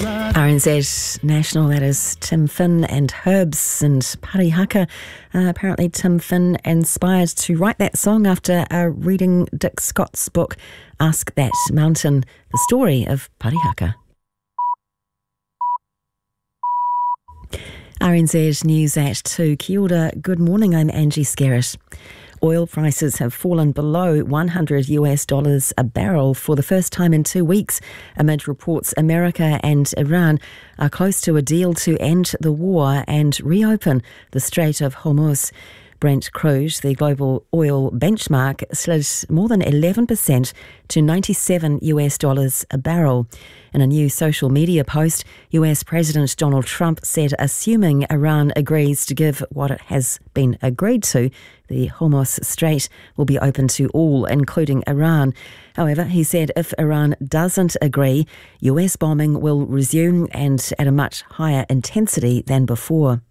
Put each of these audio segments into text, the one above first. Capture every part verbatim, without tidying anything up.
R N Z National, that is Tim Finn and Herbs and Parihaka. Uh, apparently Tim Finn inspired to write that song after uh, reading Dick Scott's book, Ask That Mountain, the story of Parihaka. R N Z News at two. Kia ora, good morning, I'm Angie Skerritt. Oil prices have fallen below one hundred US dollars a barrel for the first time in two weeks, amid reports America and Iran are close to a deal to end the war and reopen the Strait of Hormuz. Brent crude, the global oil benchmark, slid more than eleven percent to ninety-seven US dollars a barrel. In a new social media post, U S President Donald Trump said assuming Iran agrees to give what it has been agreed to, the Hormuz Strait will be open to all, including Iran. However, he said if Iran doesn't agree, U S bombing will resume and at a much higher intensity than before.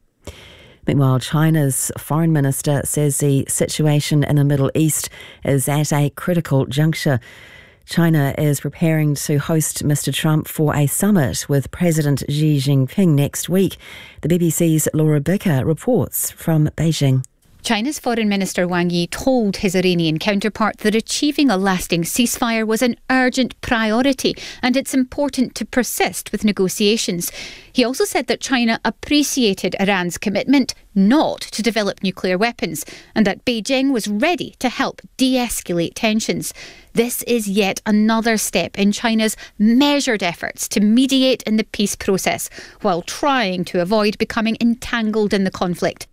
Meanwhile, China's foreign minister says the situation in the Middle East is at a critical juncture. China is preparing to host Mister Trump for a summit with President Xi Jinping next week. The B B C's Laura Bicker reports from Beijing. China's Foreign Minister Wang Yi told his Iranian counterpart that achieving a lasting ceasefire was an urgent priority and it's important to persist with negotiations. He also said that China appreciated Iran's commitment not to develop nuclear weapons and that Beijing was ready to help de-escalate tensions. This is yet another step in China's measured efforts to mediate in the peace process while trying to avoid becoming entangled in the conflict.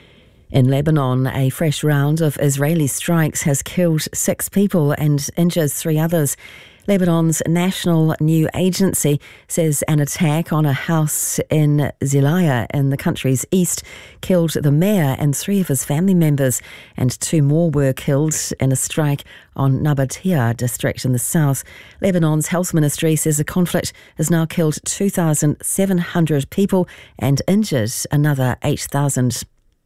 In Lebanon, a fresh round of Israeli strikes has killed six people and injures three others. Lebanon's National News Agency says an attack on a house in Zelaya in the country's east killed the mayor and three of his family members, and two more were killed in a strike on Nabatea district in the south. Lebanon's health ministry says the conflict has now killed two thousand seven hundred people and injured another eight thousand.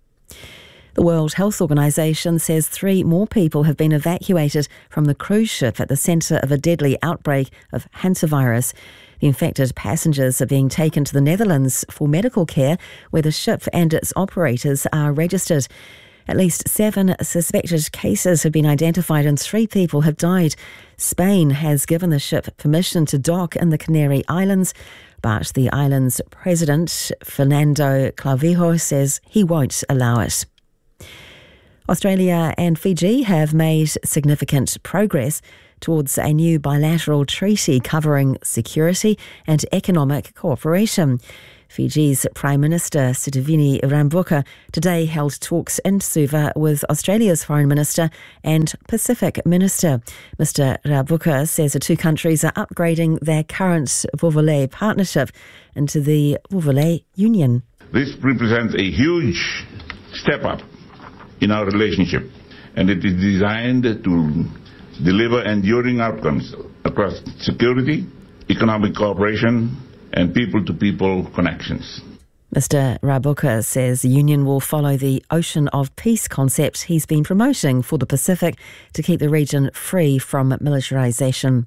The World Health Organization says three more people have been evacuated from the cruise ship at the centre of a deadly outbreak of hantavirus. The infected passengers are being taken to the Netherlands for medical care, where the ship and its operators are registered. At least seven suspected cases have been identified and three people have died. Spain has given the ship permission to dock in the Canary Islands, but the island's president, Fernando Clavijo, says he won't allow it. Australia and Fiji have made significant progress towards a new bilateral treaty covering security and economic cooperation. Fiji's Prime Minister Sitiveni Rabuka today held talks in Suva with Australia's Foreign Minister and Pacific Minister. Mister Rabuka says the two countries are upgrading their current Vuvale partnership into the Vuvale Union. This represents a huge step up in our relationship, and it is designed to deliver enduring outcomes across security, economic cooperation, and people-to-people connections. Mister Rabuka says the union will follow the Ocean of Peace concept he's been promoting for the Pacific to keep the region free from militarisation.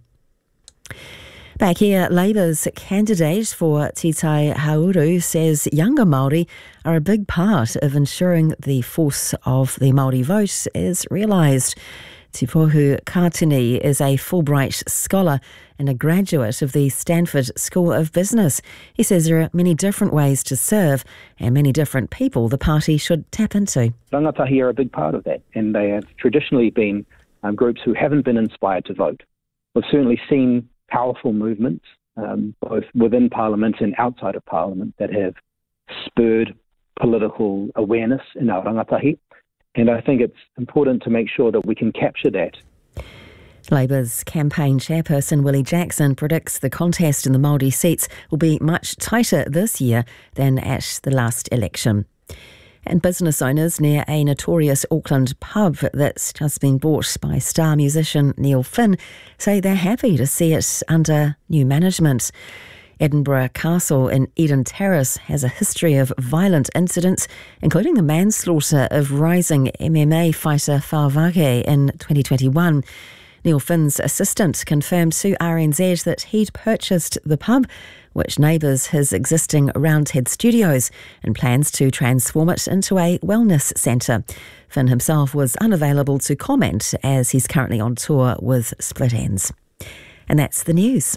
Back here, Labour's candidate for Titai Hauru says younger Māori are a big part of ensuring the force of the Māori vote is realised. Tipohu Kātini is a Fulbright scholar and a graduate of the Stanford School of Business. He says there are many different ways to serve and many different people the party should tap into. Rangatahi are a big part of that, and they have traditionally been um, groups who haven't been inspired to vote. We've certainly seen powerful movements, um, both within Parliament and outside of Parliament, that have spurred political awareness in our rangatahi. And I think it's important to make sure that we can capture that. Labour's campaign chairperson Willie Jackson predicts the contest in the Māori seats will be much tighter this year than at the last election. And business owners near a notorious Auckland pub that's just been bought by star musician Neil Finn say they're happy to see it under new management. Edinburgh Castle in Eden Terrace has a history of violent incidents, including the manslaughter of rising M M A fighter Fa'avake in twenty twenty-one. Neil Finn's assistant confirmed to R N Z that he'd purchased the pub, which neighbours his existing Roundhead Studios, and plans to transform it into a wellness centre. Finn himself was unavailable to comment as he's currently on tour with Split Enz. And that's the news.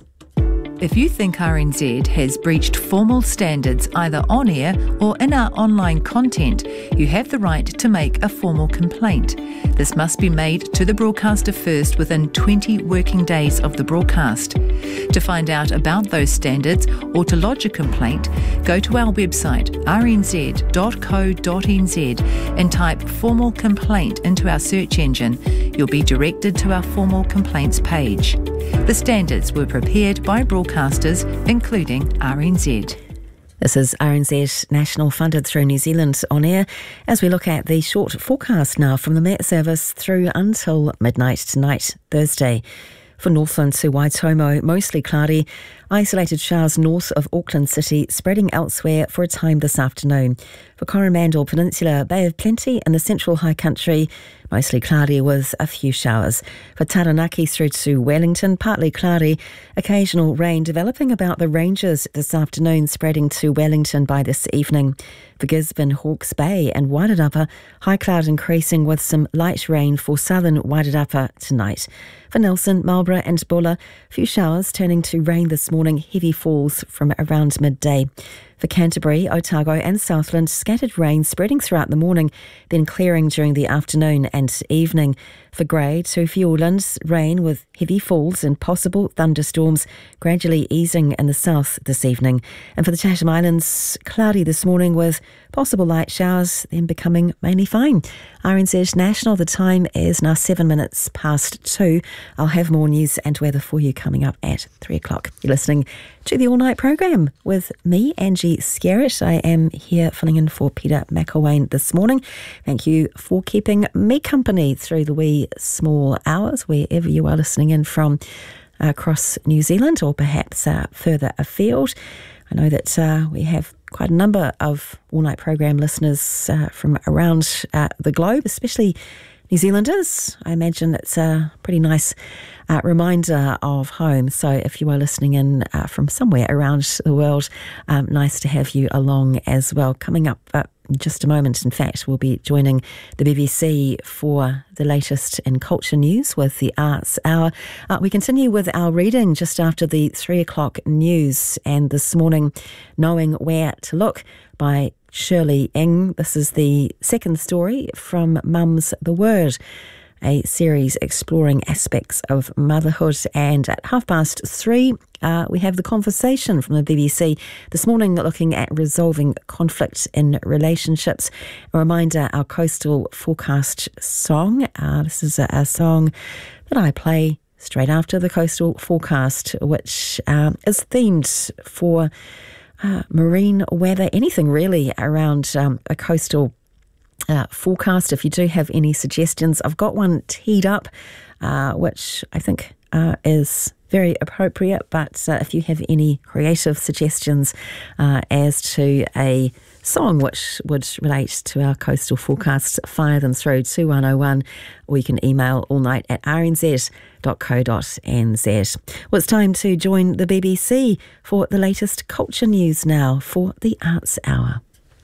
If you think R N Z has breached formal standards either on air or in our online content, you have the right to make a formal complaint. This must be made to the broadcaster first within twenty working days of the broadcast. To find out about those standards or to lodge a complaint, go to our website r n z dot co dot n z and type formal complaint into our search engine. You'll be directed to our formal complaints page. The standards were prepared by broadcasters, including R N Z. This is R N Z National, funded through New Zealand On Air, as we look at the short forecast now from the Met Service through until midnight tonight, Thursday. For Northland to Waitomo, mostly cloudy. Isolated showers north of Auckland City, spreading elsewhere for a time this afternoon. For Coromandel Peninsula, Bay of Plenty and the central high country, mostly cloudy with a few showers. For Taranaki through to Wellington, partly cloudy. Occasional rain developing about the ranges this afternoon, spreading to Wellington by this evening. For Gisborne, Hawke's Bay and Wairarapa, high cloud increasing with some light rain for southern Wairarapa tonight. For Nelson, Marlborough and Bulla, few showers turning to rain this morning, heavy falls from around midday. For Canterbury, Otago and Southland, scattered rain spreading throughout the morning, then clearing during the afternoon and evening. For Grey to Fiordland, rain with heavy falls and possible thunderstorms, gradually easing in the south this evening. And for the Chatham Islands, cloudy this morning with possible light showers, then becoming mainly fine. R N Z National, the time is now seven minutes past two. I'll have more news and weather for you coming up at three o'clock. You're listening to the All Night programme with me, Angie Skerritt. I am here filling in for Peter McElwain this morning. Thank you for keeping me company through the wee small hours, wherever you are listening in from across New Zealand or perhaps uh, further afield. I know that uh, we have quite a number of All Night programme listeners uh, from around uh, the globe, especially New Zealanders. I imagine it's a pretty nice uh, reminder of home. So if you are listening in uh, from somewhere around the world, um, nice to have you along as well. Coming up uh, in just a moment, in fact, we'll be joining the B B C for the latest in culture news with the Arts Hour. Uh, we continue with our reading just after the three o'clock news, and this morning, Knowing Where to Look by Shirley Ng. This is the second story from Mum's the Word, a series exploring aspects of motherhood. And at half past three, uh, we have the conversation from the B B C this morning, looking at resolving conflict in relationships. A reminder, our coastal forecast song. Uh, this is a, a song that I play straight after the coastal forecast, which um, is themed for Uh, marine weather, anything really around um, a coastal uh, forecast. If you do have any suggestions, I've got one teed up, uh, which I think uh, is very appropriate. But uh, if you have any creative suggestions uh, as to a song which would relate to our coastal forecast, fire them through to one oh one, or you can email allnight at r n z dot co dot n z. Well, it's time to join the B B C for the latest culture news now for the Arts Hour.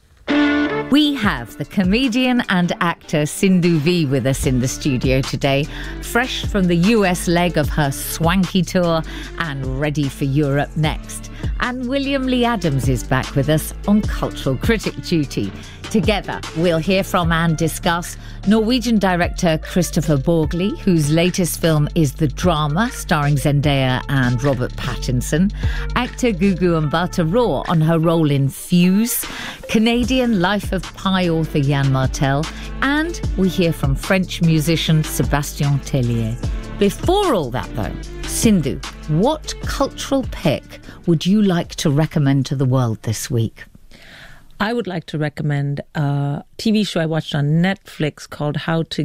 We have the comedian and actor Sindhu V with us in the studio today, fresh from the U S leg of her swanky tour and ready for Europe next. And William Lee Adams is back with us on cultural critic duty. Together, we'll hear from and discuss Norwegian director Christopher Borgli, whose latest film is The Drama, starring Zendaya and Robert Pattinson, actor Gugu Mbatha Raw on her role in Fuse, Canadian Life of Pi author Yann Martel, and we hear from French musician Sébastien Tellier. Before all that, though, Sindhu, what cultural pick would you like to recommend to the world this week? I would like to recommend a T V show I watched on Netflix called How to Get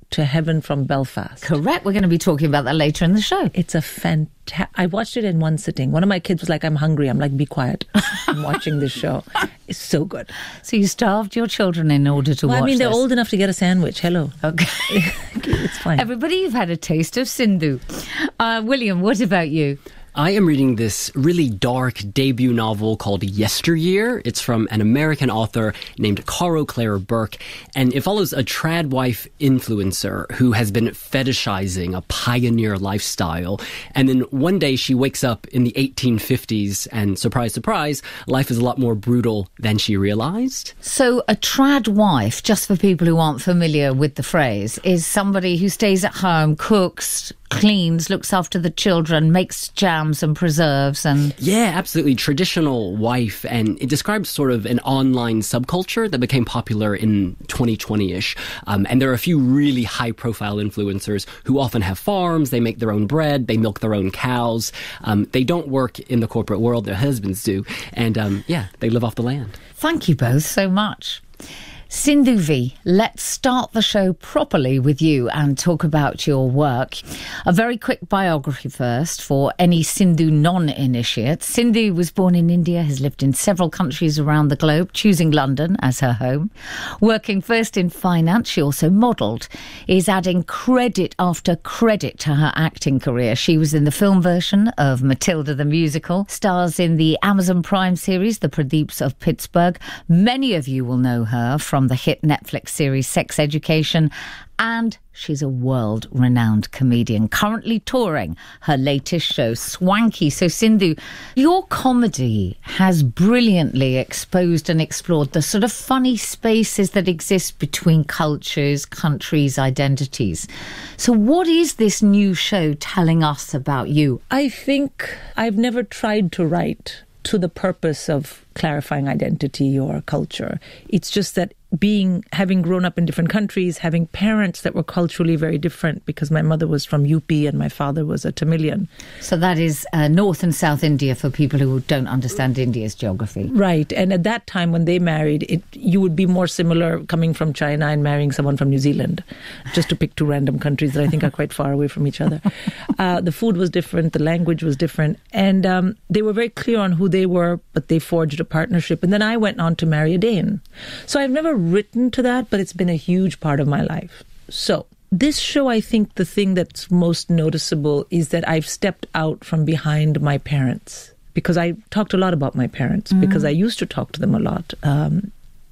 to Heaven from Belfast. Correct. We're going to be talking about that later in the show. It's a fantastic... I watched it in one sitting. One of my kids was like, I'm hungry. I'm like, be quiet. I'm watching this show. It's so good. So you starved your children in order to well, watch I mean, they're this. old enough to get a sandwich. Hello. Okay. It's fine. Everybody, you've had a taste of Sindhu. Uh, William, what about you? I am reading this really dark debut novel called Yesteryear. It's from an American author named Caro Claire Burke, and it follows a trad wife influencer who has been fetishizing a pioneer lifestyle. And then one day she wakes up in the eighteen fifties, and surprise, surprise, life is a lot more brutal than she realized. So a trad wife, just for people who aren't familiar with the phrase, is somebody who stays at home, cooks, cleans, looks after the children, makes jams and preserves and... Yeah, absolutely. Traditional wife. And it describes sort of an online subculture that became popular in twenty twenty-ish. Um, and there are a few really high-profile influencers who often have farms, they make their own bread, they milk their own cows. Um, they don't work in the corporate world, their husbands do. And um, yeah, they live off the land. Thank you both so much. Sindhu V, let's start the show properly with you and talk about your work. A very quick biography first for any Sindhu non-initiate. Sindhu was born in India, has lived in several countries around the globe, choosing London as her home. Working first in finance, she also modelled, is adding credit after credit to her acting career. She was in the film version of Matilda the Musical, stars in the Amazon Prime series, The Pradeeps of Pittsburgh. Many of you will know her from from the hit Netflix series Sex Education, and she's a world-renowned comedian, currently touring her latest show, Swanky. So, Sindhu, your comedy has brilliantly exposed and explored the sort of funny spaces that exist between cultures, countries, identities. So what is this new show telling us about you? I think I've never tried to write to the purpose of clarifying identity or culture. It's just that being, having grown up in different countries, having parents that were culturally very different, because my mother was from U P and my father was a Tamilian. So that is uh, North and South India for people who don't understand India's geography. Right. And at that time when they married, it you would be more similar coming from China and marrying someone from New Zealand, just to pick two random countries that I think are quite far away from each other. Uh, the food was different, the language was different, and um, they were very clear on who they were, but they forged a partnership. And then I went on to marry a Dane. So I've never written to that, but it's been a huge part of my life. So this show, I think the thing that's most noticeable is that I've stepped out from behind my parents, because I talked a lot about my parents, mm. because I used to talk to them a lot. Um,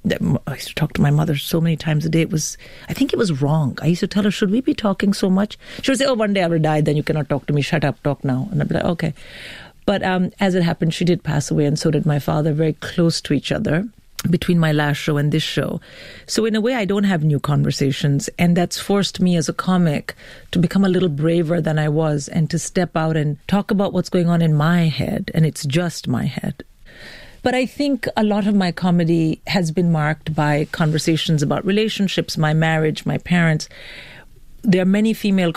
I used to talk to my mother so many times a day. It was, I think it was wrong. I used to tell her, should we be talking so much? She would say, oh, one day I will die, then you cannot talk to me. Shut up, talk now. And I'd be like, okay. But um, as it happened, she did pass away, and so did my father, very close to each other between my last show and this show. So in a way, I don't have new conversations, and that's forced me as a comic to become a little braver than I was and to step out and talk about what's going on in my head, and it's just my head. But I think a lot of my comedy has been marked by conversations about relationships, my marriage, my parents. There are many female